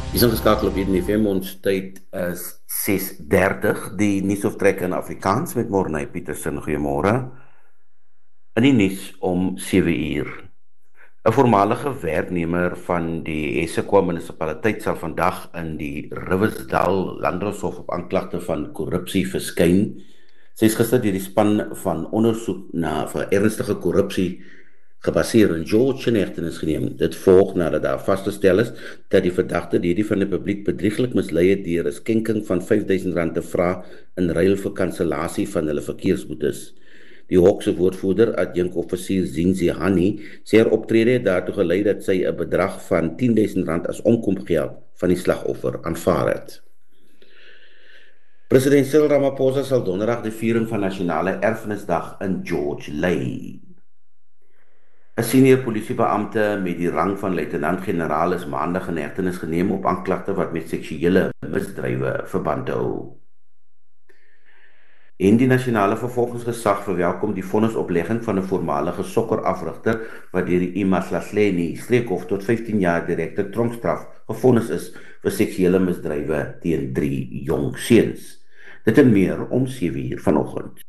Is ingeskakel op Eden FM, ons tyd is 6:30, die nuus of trek in Afrikaans met Morney Petersen, goeiemôre. In die nuus om 7 uur. 'n Voormalige werknemer van die Essequa munisipaliteit sal vandag in die Riversdal Landroshof op aanklagte van korrupsie verskyn. Sy is gister deur die span van ondersoek na vir ernstige korrupsie gebaseer in George in hegtenis geneem. Dit volg nadat daar vasgestel is dat die verdagte die van die publiek bedrieglik mislei het deur 'n skenking van R5000 te vra in ruil vir kansellasie van hulle verkeersboetes. Die Hawkse woordvoerder, adjunkoffisier Zinzi Hani, sê haar optrede het daartoe gelei dat sy 'n bedrag van R10.000 as omkoopgeld van die slagoffer aanvaar het. President Cyril Ramaphosa sal donderdag die viering van Nasionale Erfenisdag in George lei. 'n Senior polisiebeampte met die rang van luitenant-generaal is maandag in hegtenis geneem op aanklagte wat met seksuele misdrywe verband hou. En die nasionale vervolgingsgesag verwelkom die vonnisoplegging van 'n voormalige sokkerafrigter wat deur die iMahlahleni streekhof tot 15 jaar direkte tronkstraf gevonnis is vir seksuele misdrywe teen 3 jong seuns. Dit en meer om 7 uur vanoggend.